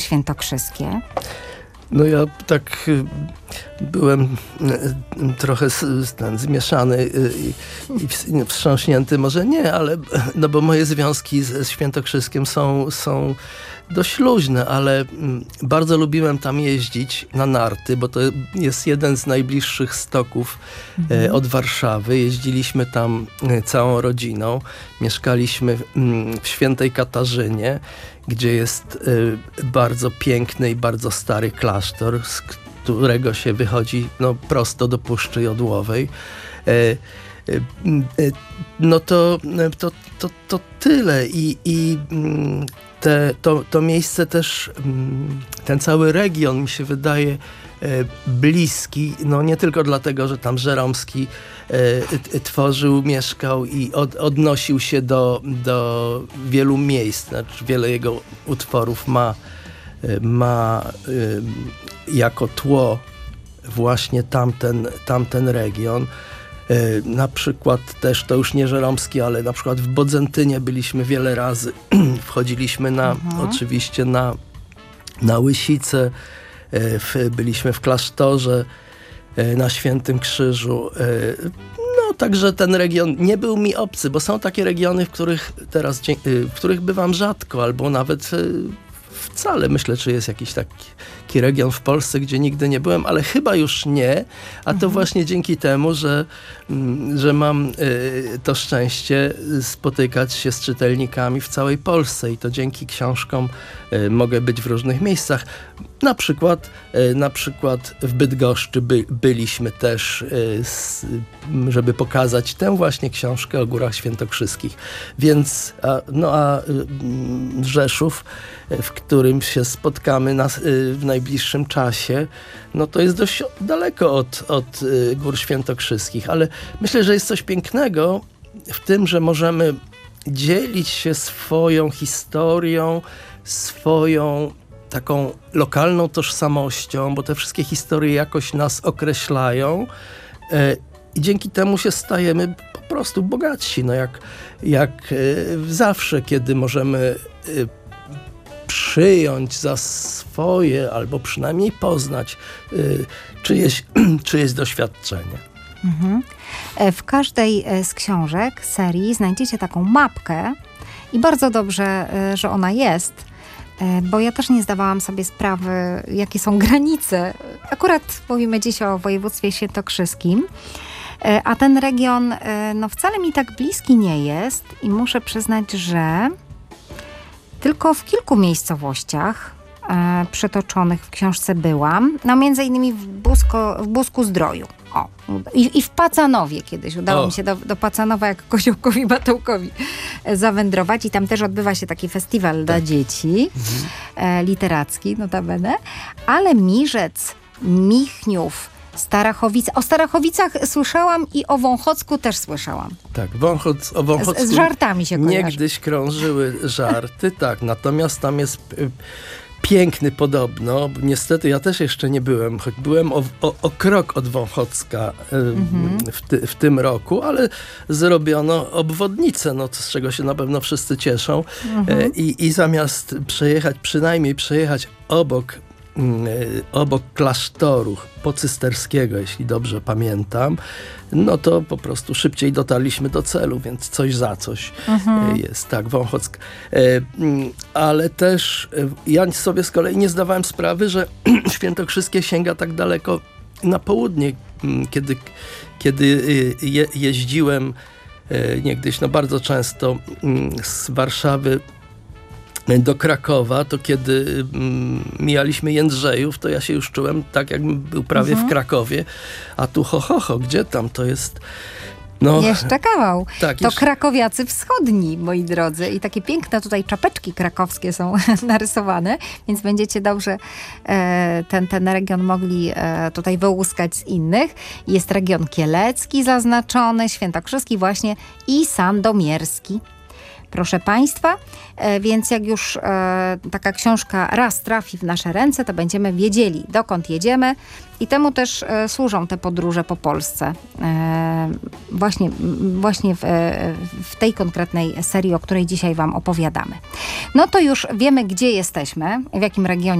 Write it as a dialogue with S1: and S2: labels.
S1: świętokrzyskie?
S2: No ja tak byłem trochę zmieszany i wstrząśnięty, może nie, ale no bo moje związki ze Świętokrzyskiem są dość luźne, ale bardzo lubiłem tam jeździć na narty, bo to jest jeden z najbliższych stoków od Warszawy. Jeździliśmy tam całą rodziną. Mieszkaliśmy w Świętej Katarzynie, gdzie jest bardzo piękny i bardzo stary klasztor, z którego się wychodzi prosto do Puszczy Jodłowej. No to tyle i to miejsce też, ten cały region mi się wydaje bliski, no nie tylko dlatego, że tam Żeromski tworzył, mieszkał i odnosił się do wielu miejsc. Znaczy, wiele jego utworów ma jako tło właśnie tamten region. Na przykład też, to już nie Żeromski, ale na przykład w Bodzentynie byliśmy wiele razy. Wchodziliśmy oczywiście na Łysicę, byliśmy w klasztorze na Świętym Krzyżu. No także ten region nie był mi obcy, bo są takie regiony, w których bywam rzadko, albo nawet wcale. Myślę, czy jest jakiś taki region w Polsce, gdzie nigdy nie byłem, ale chyba już nie, a to właśnie dzięki temu, że mam to szczęście spotykać się z czytelnikami w całej Polsce i to dzięki książkom mogę być w różnych miejscach. Na przykład w Bydgoszczy byliśmy też, żeby pokazać tę właśnie książkę o Górach Świętokrzyskich. Więc, Rzeszów, w którym się spotkamy w najbliższym czasie, no to jest dość daleko od Gór Świętokrzyskich, ale myślę, że jest coś pięknego w tym, że możemy dzielić się swoją historią, swoją taką lokalną tożsamością, bo te wszystkie historie jakoś nas określają i dzięki temu się stajemy po prostu bogatsi. No jak zawsze, kiedy możemy przyjąć za swoje, albo przynajmniej poznać czyjeś doświadczenie.
S1: W każdej z książek serii znajdziecie taką mapkę i bardzo dobrze, że ona jest, bo ja też nie zdawałam sobie sprawy, jakie są granice. Akurat mówimy dziś o województwie świętokrzyskim, a ten region wcale mi tak bliski nie jest i muszę przyznać, że tylko w kilku miejscowościach przytoczonych w książce byłam. Między innymi w Busku-Zdroju. I w Pacanowie kiedyś. Udało mi się do Pacanowa jak Koziołkowi Batołkowi zawędrować. I tam też odbywa się taki festiwal dla dzieci. Literacki notabene. Ale Mirzec, Michniów, Starachowice. O Starachowicach słyszałam i o Wąchocku też słyszałam.
S2: Tak, o Wąchocku
S1: z żartami się kojarzy.
S2: Niegdyś krążyły żarty, tak. Natomiast tam jest piękny podobno. Niestety ja też jeszcze nie byłem, choć byłem o krok od Wąchocka w tym roku, ale zrobiono obwodnicę, z czego się na pewno wszyscy cieszą. I zamiast przynajmniej przejechać obok klasztoru pocysterskiego, jeśli dobrze pamiętam, no to po prostu szybciej dotarliśmy do celu, więc coś za coś jest. Tak, Wąchock. Ale też ja sobie z kolei nie zdawałem sprawy, że Świętokrzyskie sięga tak daleko na południe. Kiedy jeździłem niegdyś, bardzo często z Warszawy do Krakowa, to kiedy mijaliśmy Jędrzejów, to ja się już czułem tak, jakbym był prawie w Krakowie, a tu gdzie tam to jest?
S1: Jeszcze kawał.
S2: Tak,
S1: to krakowiacy wschodni, moi drodzy. I takie piękne tutaj czapeczki krakowskie są narysowane, więc będziecie dobrze ten region mogli tutaj wyłuskać z innych. Jest region kielecki zaznaczony, świętokrzyski właśnie i sandomierski. Proszę Państwa, więc jak już taka książka raz trafi w nasze ręce, to będziemy wiedzieli, dokąd jedziemy i temu też służą te podróże po Polsce. Właśnie w tej konkretnej serii, o której dzisiaj Wam opowiadamy. No to już wiemy, gdzie jesteśmy, w jakim regionie